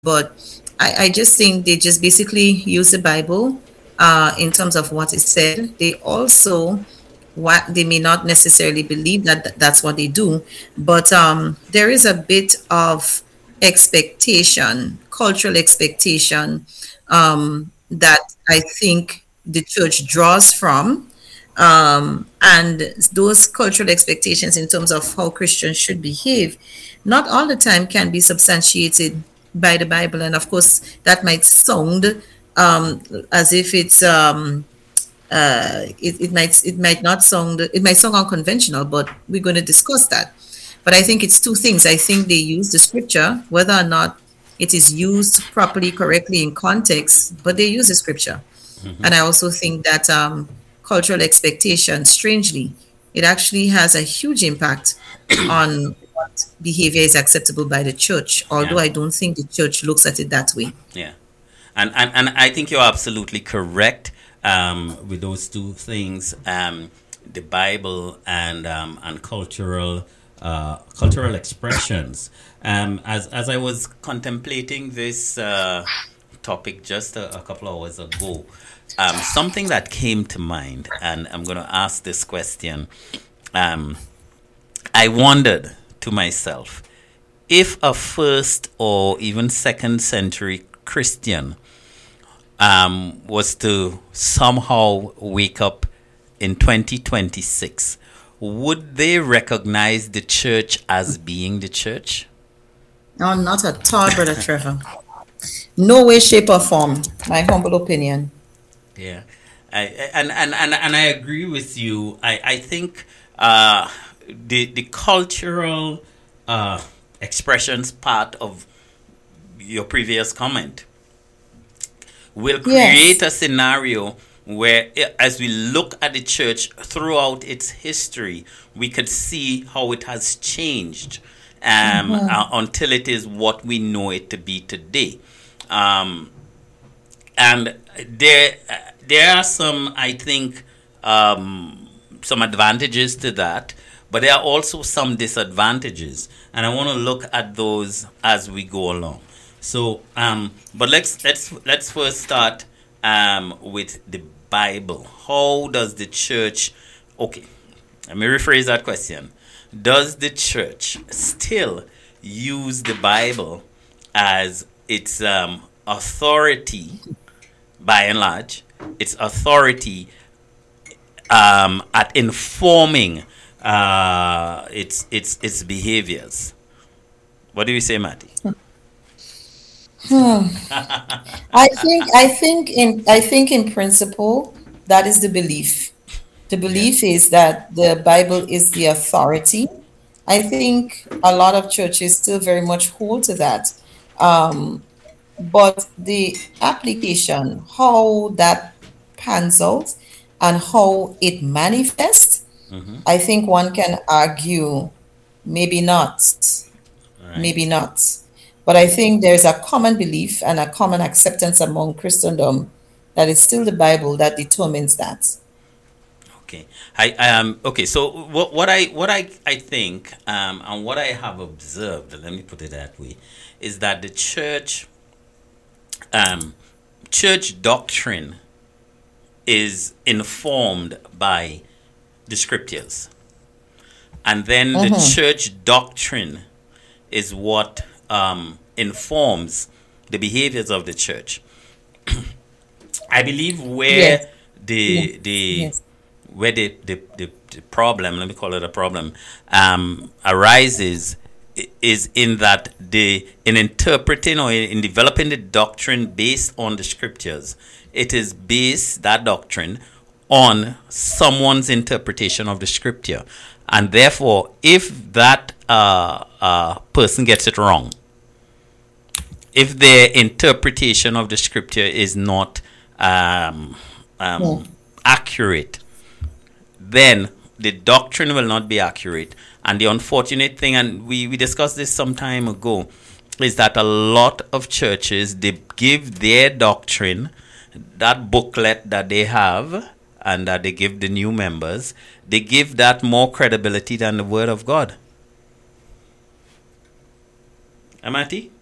But I just think they just basically use the Bible in terms of what is said. They also, what they may not necessarily believe that that's what they do, but there is a bit of expectation, cultural expectation, that I think the church draws from. And those cultural expectations in terms of how Christians should behave, not all the time can be substantiated by the Bible. And of course, that might sound as if it's it might not sound, it might sound unconventional, but we're going to discuss that. But I think it's two things. I think they use the scripture, whether or not it is used properly, correctly in context, but they use the scripture. And I also think that cultural expectation, strangely, it actually has a huge impact on what behavior is acceptable by the church, although Yeah. I don't think the church looks at it that way. Yeah. And I think you're absolutely correct with those two things, the Bible and cultural expressions. As I was contemplating this topic just a couple hours ago, something that came to mind, and I'm going to ask this question. I wondered to myself, if a first or even second century Christian was to somehow wake up in 2026, would they recognize the church as being the church? No, not at all, Brother Trevor. No way, shape, or form. My humble opinion. Yeah, and I agree with you. I think the cultural expressions part of your previous comment will create Yes. a scenario where, as we look at the church throughout its history, we could see how it has changed until it is what we know it to be today. And there are some, I think, some advantages to that, but there are also some disadvantages, and I want to look at those as we go along. So, but let's first start with the Bible. How does the church? Okay, let me rephrase that question. Does the church still use the Bible as its authority, by and large, its authority at informing its behaviors? What do you say, Matty? I think in principle that is the belief. The Yeah. belief is that the Bible is the authority. I think a lot of churches still very much hold to that. Um, but the application, how that pans out and how it manifests, Mm-hmm. I think one can argue maybe not, All right. maybe not. But I think there's a common belief and a common acceptance among Christendom that it's still the Bible that determines that. Okay. Okay. So what I think and what I have observed, let me put it that way, is that the um, church doctrine is informed by the scriptures, and then the Mm-hmm. church doctrine is what informs the behaviors of the church. I believe Yes, where the yes, the yes. where the problem, let me call it a problem, arises is in that in interpreting or in developing the doctrine based on the scriptures, it is based, that doctrine, on someone's interpretation of the scripture. And therefore, if that person gets it wrong, if their interpretation of the scripture is not Yeah. accurate, then the doctrine will not be accurate. And the unfortunate thing, and we discussed this some time ago, is that a lot of churches, they give their doctrine, that booklet that they have and that they give the new members, they give that more credibility than the word of God. Amati?